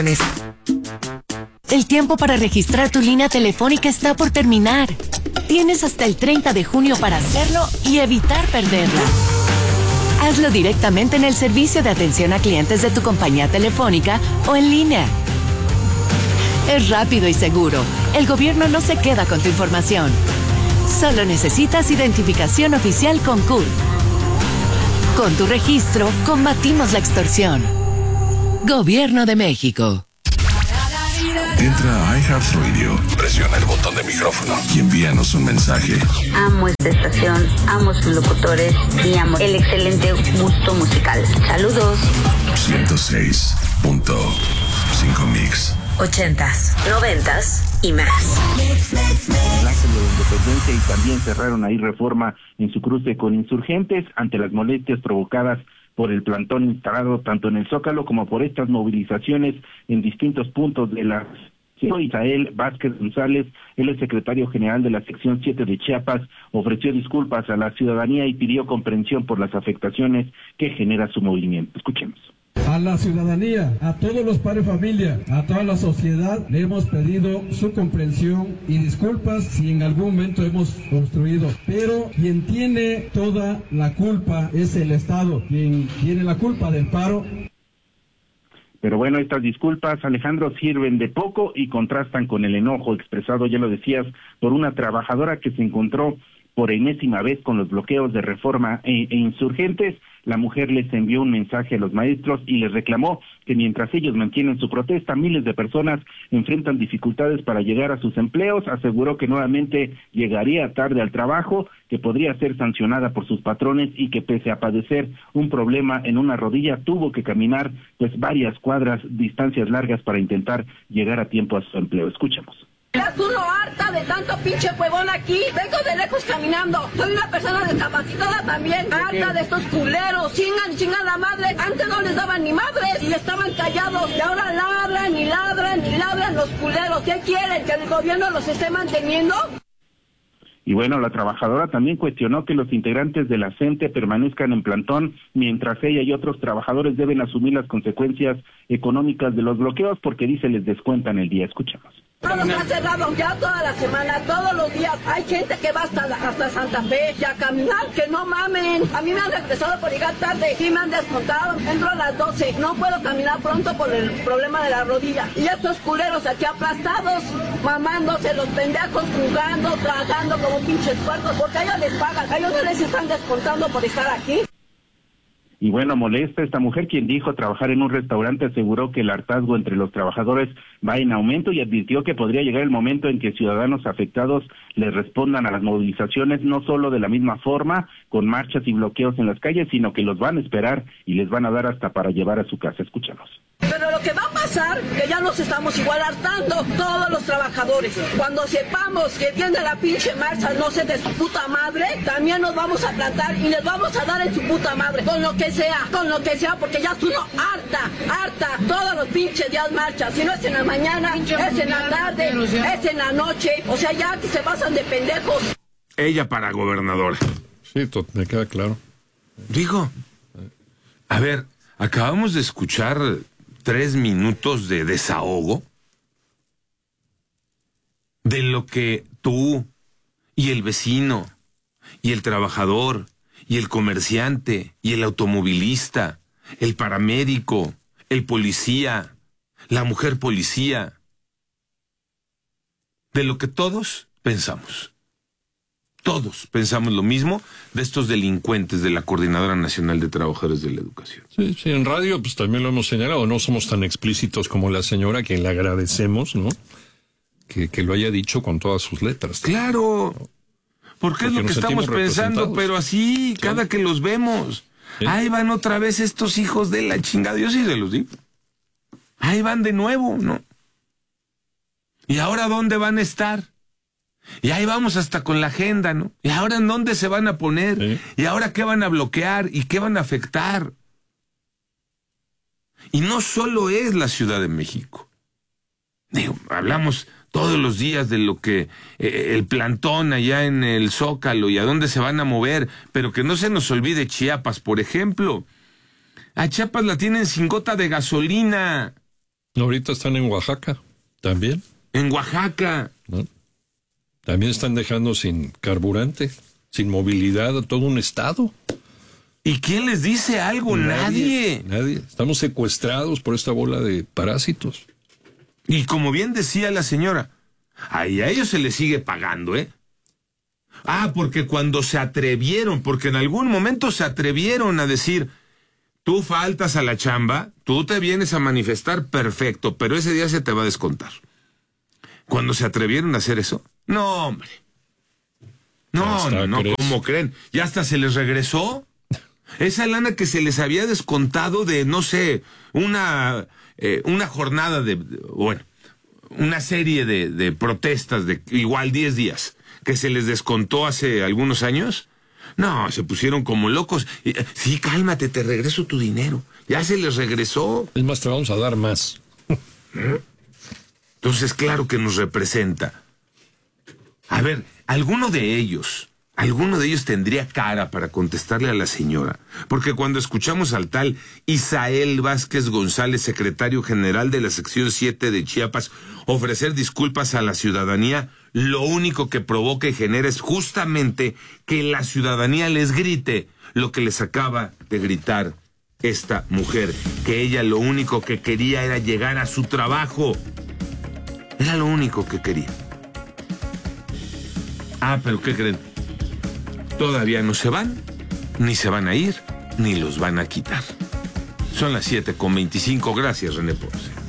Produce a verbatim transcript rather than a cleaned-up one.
El tiempo para registrar tu línea telefónica está por terminar. Tienes hasta el treinta de junio para hacerlo y evitar perderla. Hazlo directamente en el servicio de atención a clientes de tu compañía telefónica o en línea. Es rápido y seguro. El gobierno no se queda con tu información. Solo necesitas identificación oficial con C U R. Con tu registro, combatimos la extorsión. Gobierno de México. Entra a iHeartRadio, presiona el botón de micrófono y envíanos un mensaje. Amo esta estación, amo sus locutores y amo el excelente gusto musical. Saludos. ciento seis punto cinco Mix. Ochentas, noventas y más. El Ángel de la Independencia y también cerraron ahí Reforma en su cruce con Insurgentes ante las molestias provocadas por el plantón instalado tanto en el Zócalo como por estas movilizaciones en distintos puntos de la ciudad. Isael Vázquez González, él es secretario general de la sección siete de Chiapas, ofreció disculpas a la ciudadanía y pidió comprensión por las afectaciones que genera su movimiento. Escuchemos. A la ciudadanía, a todos los padres de familia, a toda la sociedad, le hemos pedido su comprensión y disculpas si en algún momento hemos obstruido. Pero quien tiene toda la culpa es el Estado, quien tiene la culpa del paro. Pero bueno, estas disculpas, Alejandro, sirven de poco y contrastan con el enojo expresado, ya lo decías, por una trabajadora que se encontró por enésima vez con los bloqueos de Reforma e, e Insurgentes. La mujer les envió un mensaje a los maestros y les reclamó que mientras ellos mantienen su protesta, miles de personas enfrentan dificultades para llegar a sus empleos. Aseguró que nuevamente llegaría tarde al trabajo, que podría ser sancionada por sus patrones y que pese a padecer un problema en una rodilla, tuvo que caminar pues varias cuadras, distancias largas para intentar llegar a tiempo a su empleo. Escuchamos. ¿Estás uno harta de tanto pinche huevón aquí? Vengo de lejos caminando. Soy una persona discapacitada también. Harta de estos culeros. Chingan, chingan la madre. Antes no les daban ni madres y estaban callados. Y ahora ladran y ladran y ladran los culeros. ¿Qué quieren? ¿Que el gobierno los esté manteniendo? Y bueno, la trabajadora también cuestionó que los integrantes de la CENTE permanezcan en plantón mientras ella y otros trabajadores deben asumir las consecuencias económicas de los bloqueos porque dice les descuentan el día. Escuchamos. Todo está cerrado ya toda la semana, todos los días. Hay gente que va hasta, hasta Santa Fe y a caminar, que no mamen. A mí me han regresado por llegar tarde, sí me han descontado. Entro a las doce, no puedo caminar pronto por el problema de la rodilla. Y estos culeros aquí aplastados, mamándose, los pendejos jugando, trabajando como pinches puercos, porque a ellos les pagan, a ellos no les están descontando por estar aquí. Y bueno, molesta esta mujer, quien dijo trabajar en un restaurante, aseguró que el hartazgo entre los trabajadores va en aumento y advirtió que podría llegar el momento en que ciudadanos afectados les respondan a las movilizaciones, no solo de la misma forma, con marchas y bloqueos en las calles, sino que los van a esperar y les van a dar hasta para llevar a su casa. Escuchamos. Pero lo que va a pasar, que ya nos estamos igual hartando todos los trabajadores. Cuando sepamos que viene la pinche marcha, no sé, de su puta madre, también nos vamos a plantar y les vamos a dar en su puta madre, con lo que sea, con lo que sea, porque ya es uno harta, harta, todos los pinches días marchas. Si no es en la mañana, es en la tarde, es en la noche, o sea, ya que se pasan de pendejos. Ella para gobernadora. Sí, me queda claro. Digo, a ver, acabamos de escuchar tres minutos de desahogo de lo que tú y el vecino y el trabajador y el comerciante y el automovilista, el paramédico, el policía, la mujer policía, de lo que todos pensamos. Todos pensamos lo mismo de estos delincuentes de la Coordinadora Nacional de Trabajadores de la Educación. Sí, sí, en radio pues también lo hemos señalado, no somos tan explícitos como la señora, a quien le agradecemos, ¿no? Que, que lo haya dicho con todas sus letras. Claro, porque, porque es lo que estamos pensando, pero así, sí, cada que los vemos, ¿sí? Ahí van otra vez estos hijos de la chingada, yo sí se los digo. Ahí van de nuevo, ¿no? ¿Y ahora dónde van a estar? Y ahí vamos hasta con la agenda, ¿no? ¿Y ahora en dónde se van a poner? ¿Sí? ¿Y ahora qué van a bloquear? ¿Y qué van a afectar? Y no solo es la Ciudad de México. Digo, hablamos todos los días de lo que eh, el plantón allá en el Zócalo y a dónde se van a mover, pero que no se nos olvide Chiapas, por ejemplo. A Chiapas la tienen sin gota de gasolina. Ahorita están en Oaxaca, también. En Oaxaca. ¿No? También están dejando sin carburante, sin movilidad a todo un estado. ¿Y quién les dice algo? Nadie. Nadie. Nadie. Estamos secuestrados por esta bola de parásitos. Y como bien decía la señora, ahí a ellos se les sigue pagando, ¿eh? Ah, porque cuando se atrevieron, porque en algún momento se atrevieron a decir, tú faltas a la chamba, tú te vienes a manifestar, perfecto, pero ese día se te va a descontar. Cuando se atrevieron a hacer eso, no, hombre. No, no, no, ¿cómo creen? ¿Ya hasta se les regresó? Esa lana que se les había descontado de, no sé, una, eh, una jornada de, bueno, una serie de, de protestas de igual diez días, que se les descontó hace algunos años. No, se pusieron como locos. Sí, cálmate, te regreso tu dinero. Ya se les regresó. Es más, te vamos a dar más. Entonces, claro que nos representa. A ver, alguno de ellos, alguno de ellos tendría cara para contestarle a la señora. Porque cuando escuchamos al tal Isael Vázquez González, secretario general de la sección siete de Chiapas, ofrecer disculpas a la ciudadanía, lo único que provoca y genera es justamente que la ciudadanía les grite lo que les acaba de gritar esta mujer, que ella lo único que quería era llegar a su trabajo. Era lo único que quería. Ah, pero ¿qué creen? Todavía no se van, ni se van a ir, ni los van a quitar. Son las siete con veinticinco. Gracias, René Ponce.